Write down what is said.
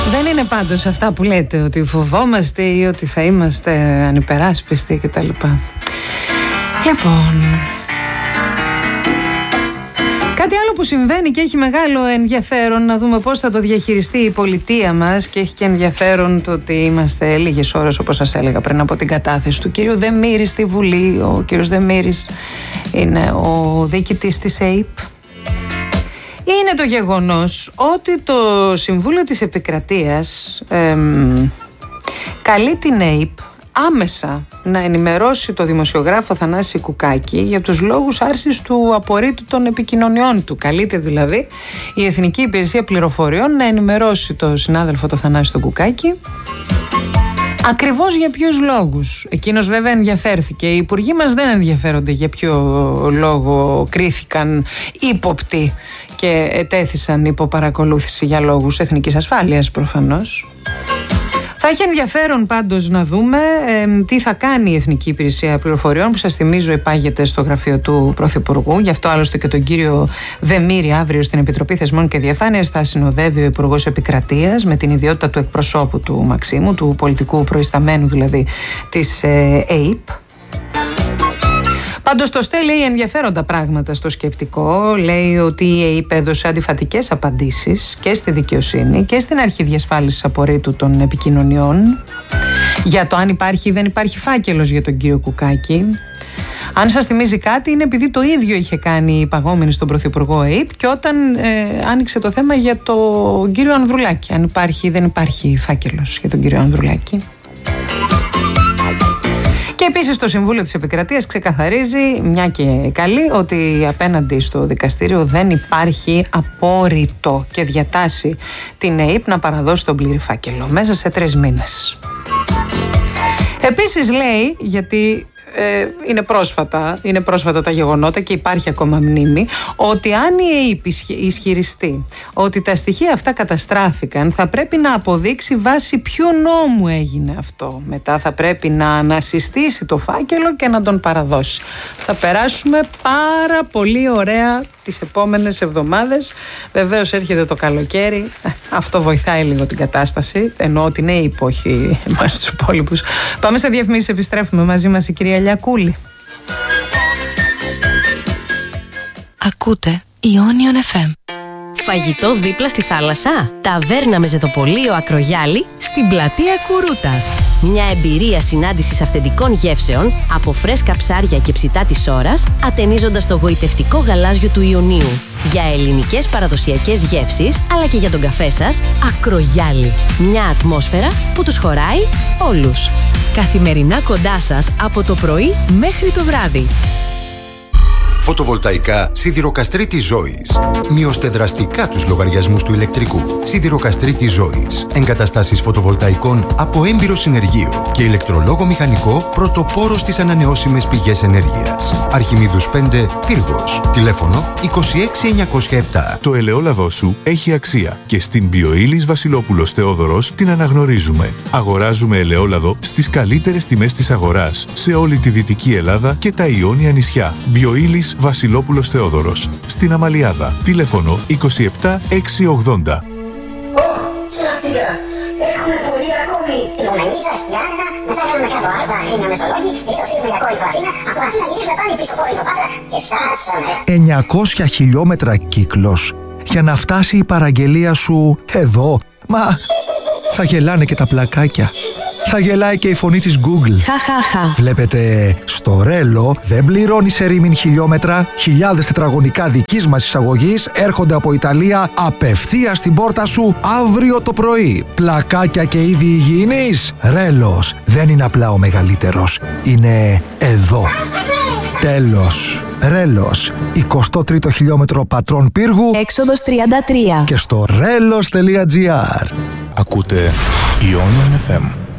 Δεν είναι πάντως αυτά που λέτε ότι φοβόμαστε ή ότι θα είμαστε ανυπεράσπιστοι κτλ. Λοιπόν, κάτι άλλο που συμβαίνει και έχει μεγάλο ενδιαφέρον να δούμε πώς θα το διαχειριστεί η πολιτεία μας, και έχει και ενδιαφέρον το ότι είμαστε λίγες ώρες, όπως σας έλεγα, πριν από την κατάθεση του κύριου Δεμήρη στη Βουλή. Ο κύριος Δεμήρης είναι ο διοικητής της ΑΕΠ. Είναι το γεγονός ότι το Συμβούλιο της Επικρατείας καλεί την ΑΕΠ άμεσα να ενημερώσει το δημοσιογράφο Θανάση Κουκάκη για τους λόγους άρσης του απορρίτου των επικοινωνιών του. Καλείται δηλαδή η Εθνική Υπηρεσία Πληροφοριών να ενημερώσει το συνάδελφο το Θανάση τον Κουκάκη ακριβώς για ποιους λόγους. Εκείνος βέβαια ενδιαφέρθηκε. Οι υπουργοί μας δεν ενδιαφέρονται για ποιο λόγο κρίθηκαν ύποπτοι και ετέθησαν υπό παρακολούθηση για λόγους εθνικής ασφάλειας προφανώς. Θα έχει ενδιαφέρον πάντως να δούμε τι θα κάνει η Εθνική Υπηρεσία Πληροφοριών, που σας θυμίζω υπάγεται στο γραφείο του Πρωθυπουργού. Γι' αυτό άλλωστε και τον κύριο Δεμήρη αύριο στην Επιτροπή Θεσμών και Διαφάνειας θα συνοδεύει ο Υπουργός Επικρατείας με την ιδιότητα του εκπροσώπου του Μαξίμου, του πολιτικού προϊσταμένου δηλαδή της ΑΕΠ. Πάντως το ΣΤΕ λέει ενδιαφέροντα πράγματα στο σκεπτικό. Λέει ότι η ΑΕΠ έδωσε αντιφατικές απαντήσεις και στη δικαιοσύνη και στην αρχή διασφάλισης απορρίτου των επικοινωνιών για το αν υπάρχει ή δεν υπάρχει φάκελος για τον κύριο Κουκάκη. Αν σας θυμίζει κάτι, είναι επειδή το ίδιο είχε κάνει η παγόμενη στον Πρωθυπουργό ΑΕΠ και όταν άνοιξε το θέμα για τον κύριο Ανδρουλάκη. Αν υπάρχει ή δεν υπάρχει φάκελος για τον κύριο Ανδρουλάκη. Και επίσης το Συμβούλιο της Επικρατείας ξεκαθαρίζει, μια και καλή, ότι απέναντι στο δικαστήριο δεν υπάρχει απόρριτο και διατάσσει την ΑΕΠ να παραδώσει τον πλήρη φάκελο μέσα σε 3 μήνες. Επίσης λέει, γιατί είναι πρόσφατα τα γεγονότα και υπάρχει ακόμα μνήμη, ότι αν η ΑΕΠ ισχυριστεί ότι τα στοιχεία αυτά καταστράφηκαν, θα πρέπει να αποδείξει βάσει ποιου νόμου έγινε αυτό. Μετά θα πρέπει να ανασυστήσει το φάκελο και να τον παραδώσει. Θα περάσουμε πάρα πολύ ωραία τις επόμενες εβδομάδες. Βεβαίως έρχεται το καλοκαίρι, αυτό βοηθάει λίγο την κατάσταση, ενώ την ΑΕΠ, όχι εμάς τους υπόλοιπους. Πάμε σε διαφημίσεις, επιστρέφουμε. Μαζί μας η κυρία Λιακούλη. Ακούτε Ionion FM. Φαγητό δίπλα στη θάλασσα? Ταβέρνα με ζεδοπολείο Ακρογιάλη στην πλατεία Κουρούτας. Μια εμπειρία συνάντησης αυθεντικών γεύσεων από φρέσκα ψάρια και ψητά της ώρας, ατενίζοντας το γοητευτικό γαλάζιο του Ιωνίου. Για ελληνικές παραδοσιακές γεύσεις, αλλά και για τον καφέ σας, Ακρογιάλη. Μια ατμόσφαιρα που τους χωράει όλους. Καθημερινά κοντά σας από το πρωί μέχρι το βράδυ. Φωτοβολταϊκά Σιδηροκαστρίτης Ζώης. Μειώστε δραστικά τους λογαριασμούς του ηλεκτρικού. Σιδηροκαστρίτης Ζώης. Εγκαταστάσεις φωτοβολταϊκών από έμπειρο συνεργείο και ηλεκτρολόγο μηχανικό πρωτοπόρο στις ανανεώσιμες πηγές ενέργειας. Αρχιμίδους 5, Πύργος. Τηλέφωνο 26907. Το ελαιόλαδό σου έχει αξία και στην Μπιοήλις Βασιλόπουλος Θεόδωρος την αναγνωρίζουμε. Αγοράζουμε ελαιόλαδο στις καλύτερες τιμές της αγοράς σε όλη τη Δυτική Ελλάδα και τα Ιόνια νησιά. Μπιοήλις Βασιλόπουλος Θεόδωρος. Στην Αμαλιάδα. Τηλέφωνο 27680. Σωστικά. Έχουμε πολύ ακόμη. Λιμονανίτσα, Γιάννενα, μετά κάνουμε κάτω Άρτα, Αθήνα, Μεσολόγγι, τελειώσαμε για Κόρινθο, Αθήνα, από Αθήνα γυρίσουμε πάλι πίσω Κόρινθο, Πάτρα και φτάσαμε. 900 χιλιόμετρα κύκλος για να φτάσει η παραγγελία σου εδώ. Μα θα γελάνε και τα πλακάκια. Θα γελάει και η φωνή της Google. Χαχαχα. Βλέπετε, στο Ρέλο δεν πληρώνει σε ρήμην χιλιόμετρα. Χιλιάδες τετραγωνικά δικής μας εισαγωγής έρχονται από Ιταλία απευθείας στην πόρτα σου αύριο το πρωί. Πλακάκια και είδη υγιεινής. Ρέλος δεν είναι απλά ο μεγαλύτερος. Είναι εδώ. Τέλος. Ρέλος. 23ο χιλιόμετρο Πατρών Πύργου. Έξοδος 33. Και στο relos.gr. Ακούτε Ionion FM.